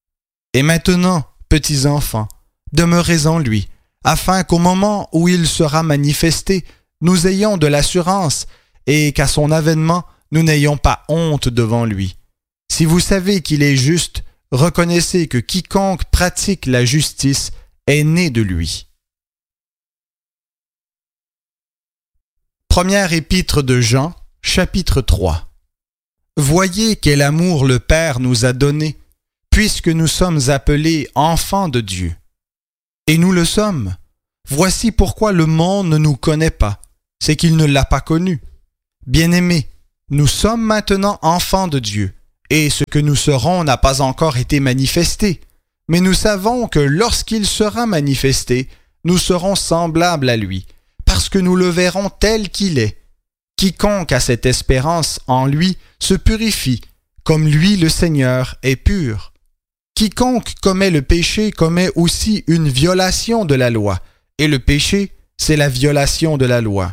Et maintenant, petits enfants, demeurez en lui, afin qu'au moment où il sera manifesté, nous ayons de l'assurance et qu'à son avènement, nous n'ayons pas honte devant lui. Si vous savez qu'il est juste, reconnaissez que quiconque pratique la justice est né de lui. Première épître de Jean, chapitre 3. Voyez quel amour le Père nous a donné, puisque nous sommes appelés enfants de Dieu. Et nous le sommes. Voici pourquoi le monde ne nous connaît pas, c'est qu'il ne l'a pas connu. Bien-aimés, nous sommes maintenant enfants de Dieu, et ce que nous serons n'a pas encore été manifesté. Mais nous savons que lorsqu'il sera manifesté, nous serons semblables à lui, parce que nous le verrons tel qu'il est. Quiconque a cette espérance en lui se purifie, comme lui le Seigneur est pur. Quiconque commet le péché commet aussi une violation de la loi, et le péché, c'est la violation de la loi.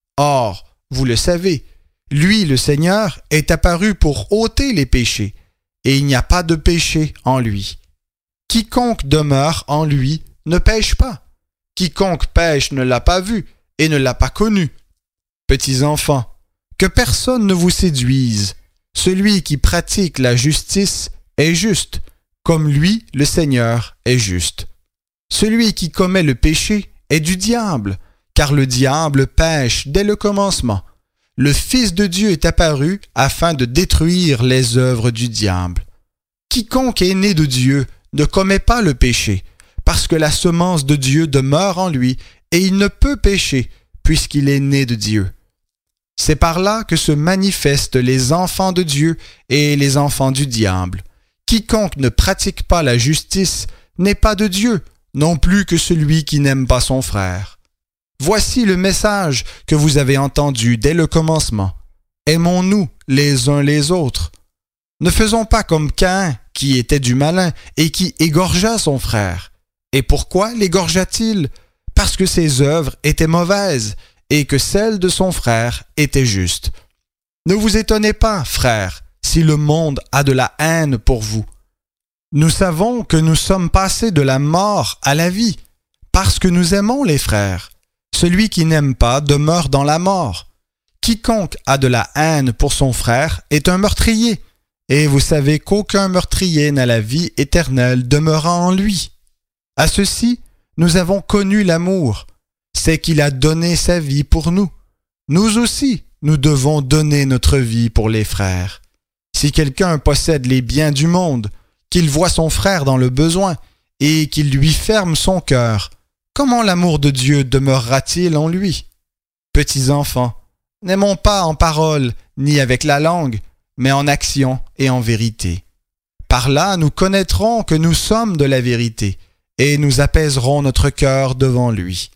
Or, vous le savez, lui, le Seigneur, est apparu pour ôter les péchés, et il n'y a pas de péché en lui. Quiconque demeure en lui ne pêche pas. Quiconque pêche ne l'a pas vu et ne l'a pas connu. Petits enfants, que personne ne vous séduise. Celui qui pratique la justice est juste, comme lui, le Seigneur, est juste. Celui qui commet le péché est du diable, car le diable pêche dès le commencement. Le Fils de Dieu est apparu afin de détruire les œuvres du diable. Quiconque est né de Dieu ne commet pas le péché, parce que la semence de Dieu demeure en lui, et il ne peut pécher, puisqu'il est né de Dieu. C'est par là que se manifestent les enfants de Dieu et les enfants du diable. Quiconque ne pratique pas la justice n'est pas de Dieu, non plus que celui qui n'aime pas son frère. Voici le message que vous avez entendu dès le commencement. Aimons-nous les uns les autres. Ne faisons pas comme Caïn, qui était du malin et qui égorgea son frère. Et pourquoi l'égorgea-t-il? Parce que ses œuvres étaient mauvaises et que celles de son frère étaient justes. Ne vous étonnez pas, frères, si le monde a de la haine pour vous. Nous savons que nous sommes passés de la mort à la vie, parce que nous aimons les frères. Celui qui n'aime pas demeure dans la mort. Quiconque a de la haine pour son frère est un meurtrier, et vous savez qu'aucun meurtrier n'a la vie éternelle demeurant en lui. À ceci, nous avons connu l'amour, c'est qu'il a donné sa vie pour nous. Nous aussi, nous devons donner notre vie pour les frères. Si quelqu'un possède les biens du monde, qu'il voit son frère dans le besoin, et qu'il lui ferme son cœur, comment l'amour de Dieu demeurera-t-il en lui? Petits enfants, n'aimons pas en parole ni avec la langue, mais en action et en vérité. Par là, nous connaîtrons que nous sommes de la vérité, et nous apaiserons notre cœur devant lui.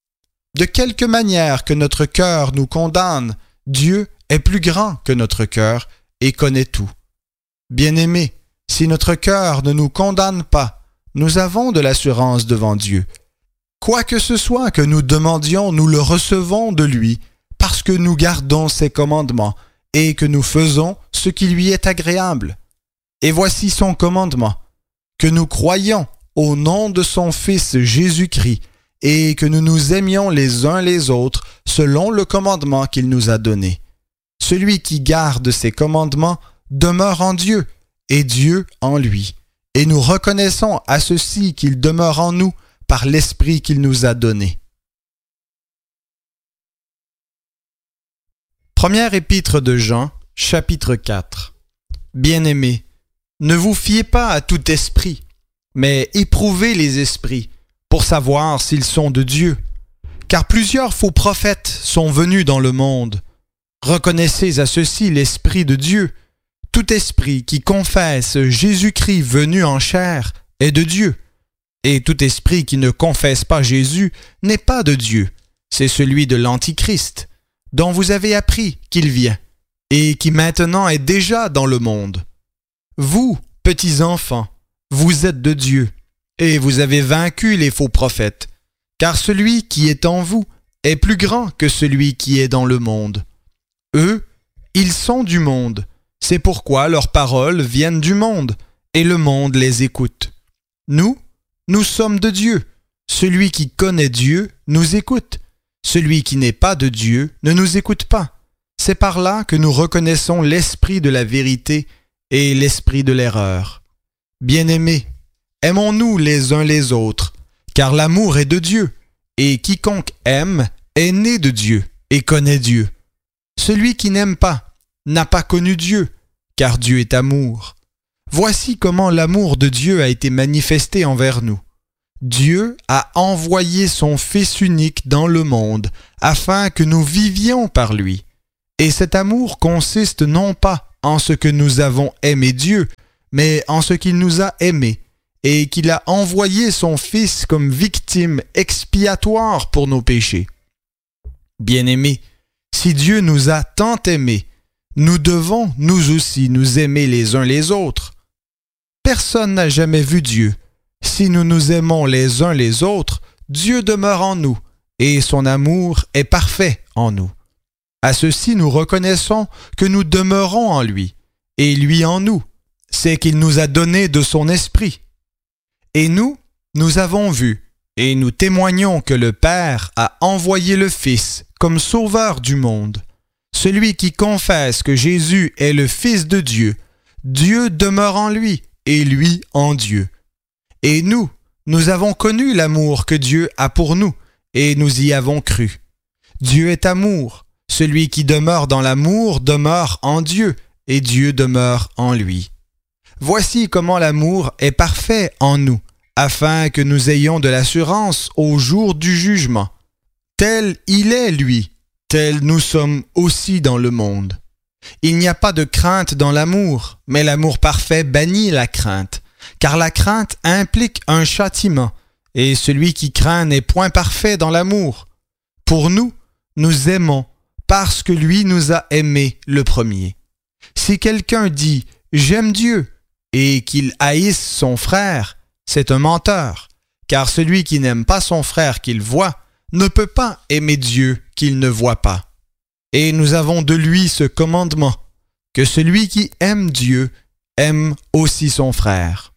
De quelque manière que notre cœur nous condamne, Dieu est plus grand que notre cœur et connaît tout. Bien-aimés, si notre cœur ne nous condamne pas, nous avons de l'assurance devant Dieu. Quoi que ce soit que nous demandions, nous le recevons de lui, parce que nous gardons ses commandements et que nous faisons ce qui lui est agréable. Et voici son commandement, que nous croyions au nom de son Fils Jésus-Christ et que nous nous aimions les uns les autres selon le commandement qu'il nous a donné. Celui qui garde ses commandements demeure en Dieu et Dieu en lui. Et nous reconnaissons à ceci qu'il demeure en nous par l'Esprit qu'il nous a donné. Première épître de Jean, chapitre 4. Bien-aimés, ne vous fiez pas à tout esprit, mais éprouvez les esprits, pour savoir s'ils sont de Dieu. Car plusieurs faux prophètes sont venus dans le monde. Reconnaissez à ceci l'Esprit de Dieu. Tout esprit qui confesse Jésus-Christ venu en chair est de Dieu. Et tout esprit qui ne confesse pas Jésus n'est pas de Dieu. C'est celui de l'Antichrist, dont vous avez appris qu'il vient, et qui maintenant est déjà dans le monde. Vous, petits enfants, vous êtes de Dieu, et vous avez vaincu les faux prophètes, car celui qui est en vous est plus grand que celui qui est dans le monde. Eux, ils sont du monde, c'est pourquoi leurs paroles viennent du monde, et le monde les écoute. Nous sommes de Dieu. Celui qui connaît Dieu nous écoute. Celui qui n'est pas de Dieu ne nous écoute pas. C'est par là que nous reconnaissons l'esprit de la vérité et l'esprit de l'erreur. Bien-aimés, aimons-nous les uns les autres, car l'amour est de Dieu, et quiconque aime est né de Dieu et connaît Dieu. Celui qui n'aime pas n'a pas connu Dieu, car Dieu est amour. Voici comment l'amour de Dieu a été manifesté envers nous. Dieu a envoyé son Fils unique dans le monde afin que nous vivions par lui. Et cet amour consiste non pas en ce que nous avons aimé Dieu, mais en ce qu'il nous a aimés et qu'il a envoyé son Fils comme victime expiatoire pour nos péchés. Bien-aimés, si Dieu nous a tant aimés, nous devons nous aussi nous aimer les uns les autres. Personne n'a jamais vu Dieu. Si nous nous aimons les uns les autres, Dieu demeure en nous et son amour est parfait en nous. À ceci, nous reconnaissons que nous demeurons en lui et lui en nous. C'est qu'il nous a donné de son esprit. Et nous avons vu et nous témoignons que le Père a envoyé le Fils comme sauveur du monde. Celui qui confesse que Jésus est le Fils de Dieu, Dieu demeure en lui et lui en Dieu. Et nous avons connu l'amour que Dieu a pour nous et nous y avons cru. Dieu est amour. Celui qui demeure dans l'amour demeure en Dieu et Dieu demeure en lui. Voici comment l'amour est parfait en nous, afin que nous ayons de l'assurance au jour du jugement. Tel il est, lui, tel nous sommes aussi dans le monde. Il n'y a pas de crainte dans l'amour, mais l'amour parfait bannit la crainte, car la crainte implique un châtiment, et celui qui craint n'est point parfait dans l'amour. Pour nous aimons, parce que lui nous a aimés le premier. Si quelqu'un dit « J'aime Dieu » et qu'il haïsse son frère, c'est un menteur, car celui qui n'aime pas son frère qu'il voit ne peut pas aimer Dieu qu'il ne voit pas. Et nous avons de lui ce commandement, que celui qui aime Dieu aime aussi son frère.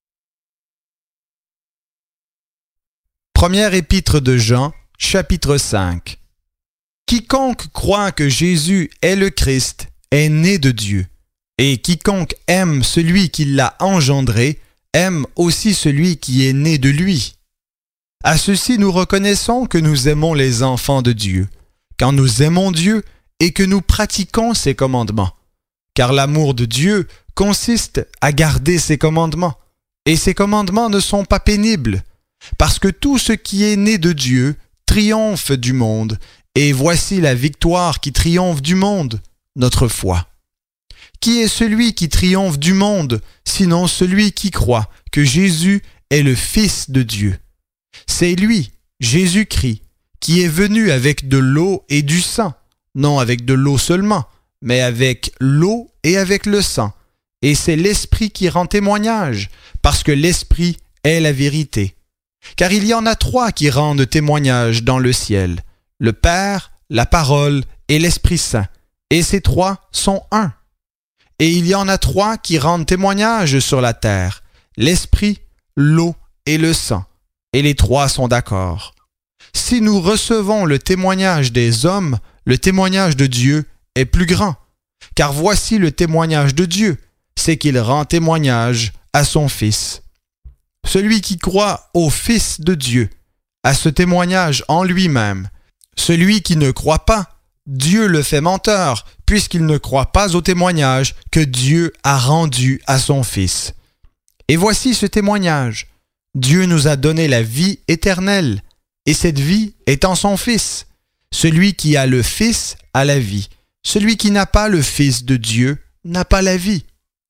Première épître de Jean, chapitre 5. Quiconque croit que Jésus est le Christ est né de Dieu, et quiconque aime celui qui l'a engendré aime aussi celui qui est né de lui. À ceci nous reconnaissons que nous aimons les enfants de Dieu, quand nous aimons Dieu et que nous pratiquons ses commandements. Car l'amour de Dieu consiste à garder ses commandements, et ses commandements ne sont pas pénibles, parce que tout ce qui est né de Dieu triomphe du monde, et voici la victoire qui triomphe du monde, notre foi. Qui est celui qui triomphe du monde, sinon celui qui croit que Jésus est le Fils de Dieu? C'est lui, Jésus-Christ, qui est venu avec de l'eau et du sang, non avec de l'eau seulement, mais avec l'eau et avec le sang. Et c'est l'Esprit qui rend témoignage, parce que l'Esprit est la vérité. Car il y en a 3 qui rendent témoignage dans le ciel, le Père, la Parole et l'Esprit Saint, et ces 3 sont un. Et il y en a 3 qui rendent témoignage sur la terre, l'Esprit, l'eau et le sang, et les 3 sont d'accord. Si nous recevons le témoignage des hommes, le témoignage de Dieu est plus grand, car voici le témoignage de Dieu, c'est qu'il rend témoignage à son Fils. Celui qui croit au Fils de Dieu a ce témoignage en lui-même. Celui qui ne croit pas, Dieu le fait menteur, puisqu'il ne croit pas au témoignage que Dieu a rendu à son Fils. Et voici ce témoignage. Dieu nous a donné la vie éternelle, et cette vie est en son Fils. Celui qui a le Fils a la vie. Celui qui n'a pas le Fils de Dieu n'a pas la vie.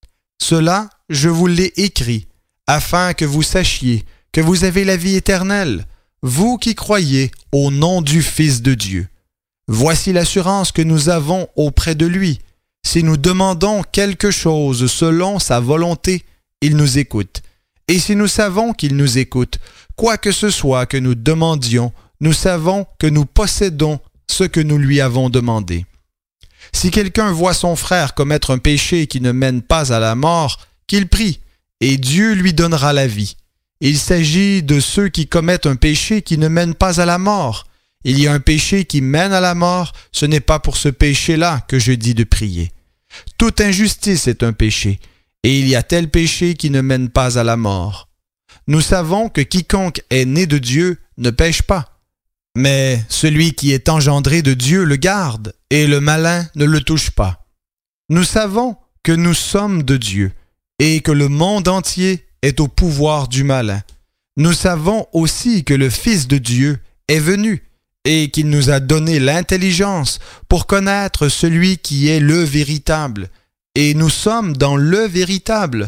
Cela, je vous l'ai écrit, afin que vous sachiez que vous avez la vie éternelle, vous qui croyez au nom du Fils de Dieu. Voici l'assurance que nous avons auprès de lui. Si nous demandons quelque chose selon sa volonté, il nous écoute. Et si nous savons qu'il nous écoute, quoi que ce soit que nous demandions, nous savons que nous possédons ce que nous lui avons demandé. Si quelqu'un voit son frère commettre un péché qui ne mène pas à la mort, qu'il prie, et Dieu lui donnera la vie. Il s'agit de ceux qui commettent un péché qui ne mène pas à la mort. Il y a un péché qui mène à la mort, ce n'est pas pour ce péché-là que je dis de prier. Toute injustice est un péché, et il y a tel péché qui ne mène pas à la mort. Nous savons que quiconque est né de Dieu ne pêche pas, mais celui qui est engendré de Dieu le garde, et le malin ne le touche pas. Nous savons que nous sommes de Dieu, et que le monde entier est au pouvoir du malin. Nous savons aussi que le Fils de Dieu est venu et qu'il nous a donné l'intelligence pour connaître celui qui est le véritable. Et nous sommes dans le véritable.